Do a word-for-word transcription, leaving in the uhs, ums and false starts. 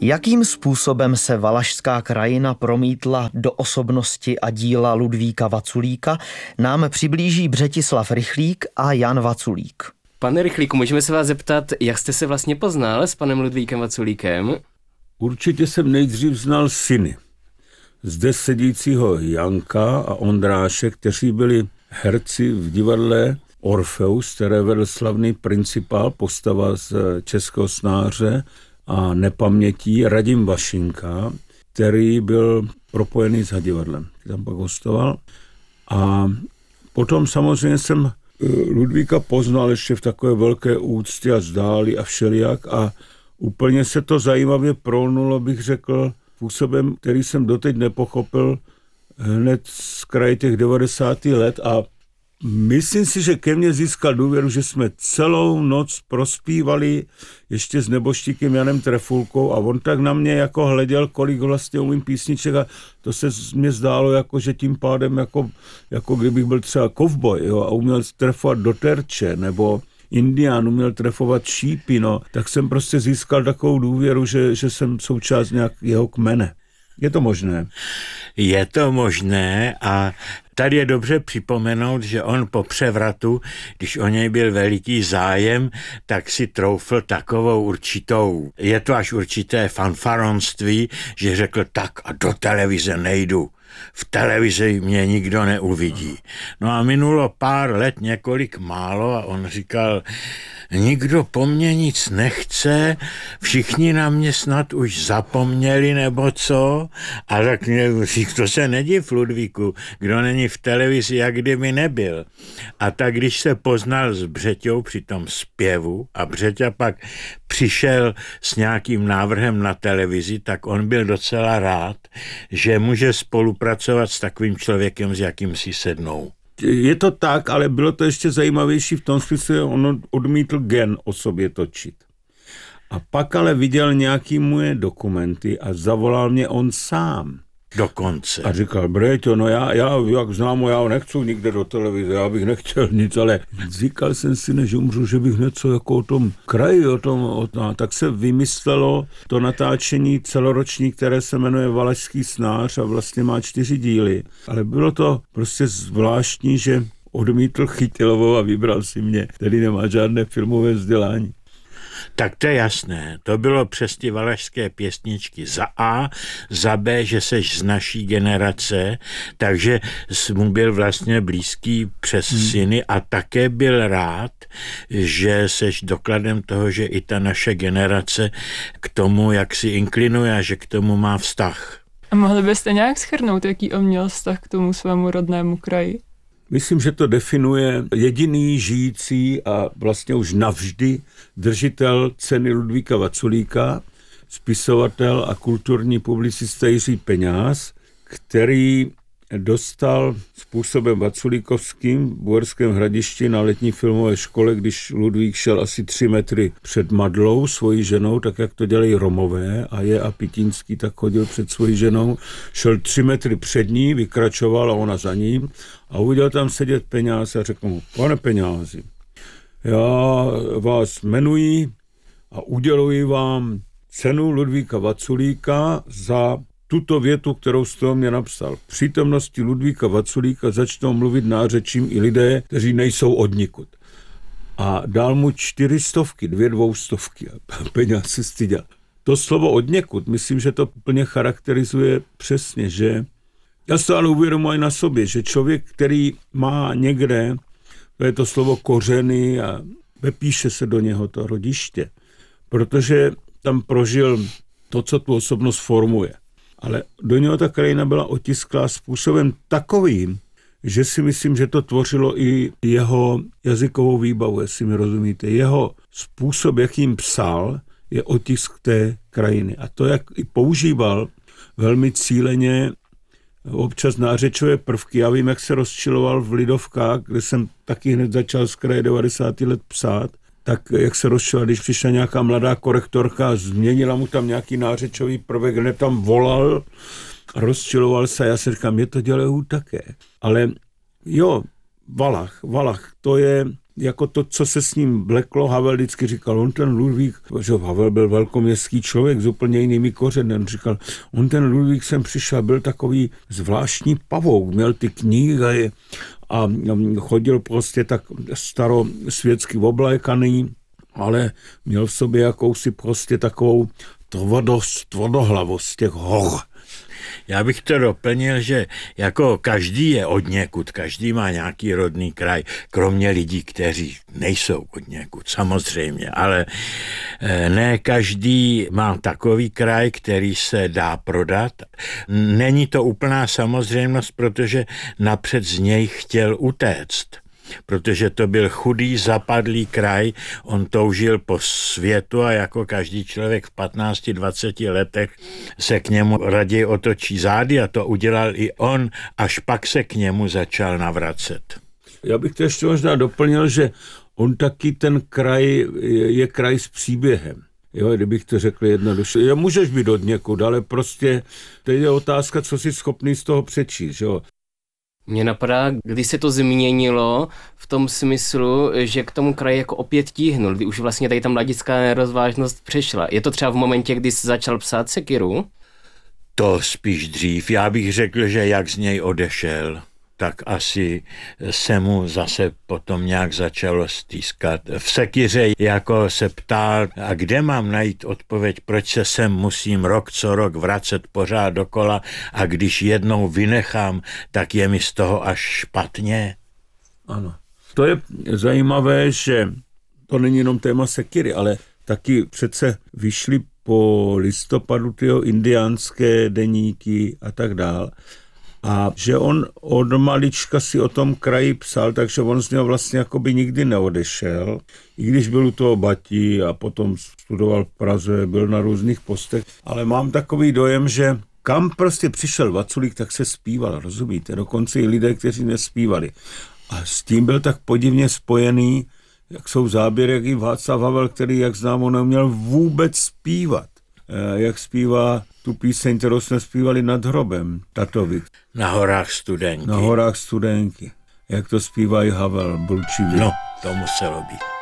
Jakým způsobem se valašská krajina promítla do osobnosti a díla Ludvíka Vaculíka, nám přiblíží Břetislav Rychlík a Jan Vaculík. Pane Rychlíku, můžeme se vás zeptat, jak jste se vlastně poznal s panem Ludvíkem Vaculíkem? Určitě jsem nejdřív znal syny. Zde sedícího Janka a Ondráše, kteří byli herci v divadle Orfeus, které vedl slavný principál, postava z Českého snáře a nepamětí Radim Vašinka, který byl propojený s Hadivadlem. Tam pak hostoval. A potom samozřejmě jsem Ludvíka poznal ještě v takové velké úctě a zdáli a všelijak a úplně se to zajímavě prolnulo, bych řekl, způsobem, který jsem doteď nepochopil hned z kraje těch devadesátých let a myslím si, že ke mně získal důvěru, že jsme celou noc prospívali ještě s neboštíkem Janem Trefulkou a on tak na mě jako hleděl, kolik vlastně umím písniček a to se mně zdálo, jako, že tím pádem jako, jako kdybych byl třeba kovboj, jo, a uměl trefovat do terče nebo Indián uměl trefovat šípy, no, tak jsem prostě získal takovou důvěru, že, že jsem součást nějak jeho kmene. Je to možné? Je to možné a tady je dobře připomenout, že on po převratu, když o něj byl veliký zájem, tak si troufl takovou určitou, je to až určité fanfaronství, že řekl tak a do televize nejdu. V televizi mě nikdo neuvidí. No a minulo pár let, několik málo a on říkal, nikdo po mně nic nechce, všichni na mě snad už zapomněli nebo co. A tak mě, to se nediv, Ludvíku, kdo není v televizi, jak kdyby nebyl. A tak když se poznal s Břeťou při tom zpěvu a Břeťa pak přišel s nějakým návrhem na televizi, tak on byl docela rád, že může spolupracovat s takovým člověkem, s jakým si sednou. Je to tak, ale bylo to ještě zajímavější v tom smyslu, že on odmítl gen o sobě točit. A pak ale viděl nějaký moje dokumenty a zavolal mě on sám. Dokonce. A říkal, Breťo, no já, já jak znám, já nechci nikde do televize, já bych nechtěl nic, ale říkal jsem si, než umřu, že bych něco jako o tom kraji, o tom, o tom, tak se vymyslelo to natáčení celoroční, které se jmenuje Valašský snář a vlastně má čtyři díly. Ale bylo to prostě zvláštní, že odmítl Chytilovou a vybral si mě, který nemá žádné filmové vzdělání. Tak to je jasné, to bylo přes ty valašské pěsničky za A, za B, že seš z naší generace, takže mu byl vlastně blízký přes hmm. syny a také byl rád, že seš dokladem toho, že i ta naše generace k tomu, jak si inklinuje a že k tomu má vztah. A mohli byste nějak shrnout, jaký on měl vztah k tomu svému rodnému kraji? Myslím, že to definuje jediný žijící a vlastně už navždy držitel ceny Ludvíka Vaculíka, spisovatel a kulturní publicista Jiří Peňáz, který dostal způsobem vaculíkovským v Uherském Hradišti na letní filmové škole, když Ludvík šel asi tři metry před Madlou, svojí ženou, tak jak to dělají Romové a je a Pitínský, tak chodil před svojí ženou, šel tři metry před ní, vykračoval a ona za ním a uviděl tam sedět Peňáz a řekl mu, pane Peňázi, já vás jmenuji a uděluji vám cenu Ludvíka Vaculíka za tuto větu, kterou jste o mě napsal. V přítomnosti Ludvíka Vaculíka začnou mluvit nářečím i lidé, kteří nejsou odnikud. A dal mu čtyři stovky, dvě dvoustovky a Peňáz se styděl. To slovo odněkud, myslím, že to úplně charakterizuje přesně, že já se ale uvědomuji na sobě, že člověk, který má někde, to je to slovo kořeny a vepíše se do něho to rodiště, protože tam prožil to, co tu osobnost formuje. Ale do něho ta krajina byla otisklá způsobem takovým, že si myslím, že to tvořilo i jeho jazykovou výbavu, jestli mi rozumíte. Jeho způsob, jakým psal, je otisk té krajiny. A to, jak i používal velmi cíleně občas nářečové prvky. Já vím, jak se rozčiloval v Lidovkách, kde jsem taky hned začal z kraje devadesátých let psát, tak jak se rozčiloval, když přišla nějaká mladá korektorka a změnila mu tam nějaký nářečový prvek, hned tam volal a rozčiloval se. Já si říkám, mě to dělají také. Ale jo, Valach, Valach, to je jako to, co se s ním vleklo. Havel vždycky říkal, on ten Ludvík, že Havel byl velkoměstský člověk s úplně jinými kořeny, říkal, on ten Ludvík sem přišel, byl takový zvláštní pavouk, měl ty knihy a chodil prostě tak starosvětsky oblékaný, ale měl v sobě jakousi prostě takovou tvrdost, tvrdohlavost těch hor. Já bych to doplnil, že jako každý je odněkud, každý má nějaký rodný kraj, kromě lidí, kteří nejsou odněkud, samozřejmě, ale ne každý má takový kraj, který se dá prodat. Není to úplná samozřejmost, protože napřed z něj chtěl utéct. Protože to byl chudý, zapadlý kraj, on toužil po světu a jako každý člověk v patnácti dvaceti letech se k němu raději otočí zády a to udělal i on, až pak se k němu začal navracet. Já bych to ještě možná doplnil, že on taky ten kraj je, je kraj s příběhem. Jo, kdybych to řekl jednoduše. Já můžeš být od někud, ale prostě to je otázka, co jsi schopný z toho přečíst, jo. Mně napadá, kdy se to změnilo v tom smyslu, že k tomu kraji jako opět tíhnul, kdy už vlastně tady ta mladická nerozvážnost přešla. Je to třeba v momentě, kdy jsi začal psát Sekiru? To spíš dřív. Já bych řekl, že jak z něj odešel, tak asi se mu zase potom nějak začalo stýskat. V Sekiře jako se ptal, a kde mám najít odpověď, proč se sem musím rok co rok vracet pořád dokola a když jednou vynechám, tak je mi z toho až špatně. Ano. To je zajímavé, že to není jenom téma Sekiry, ale taky přece vyšly po listopadu tyho indiánské deníky a tak dál. A že on od malička si o tom kraji psal, takže on z něho vlastně jakoby nikdy neodešel. I když byl u toho Batí a potom studoval v Praze, byl na různých postech. Ale mám takový dojem, že kam prostě přišel Vaculík, tak se zpíval, rozumíte? Dokonce i lidé, kteří nespívali. A s tím byl tak podivně spojený, jak jsou záběry, jak i Václav Havel, který, jak známo, neuměl vůbec zpívat. Jak zpívá tu píseň, kterou jsme zpívali nad hrobem Tatovi. Na horách Studenky. Na horách Studenky. Jak to zpívají Havel, Blčivý. No, to muselo být.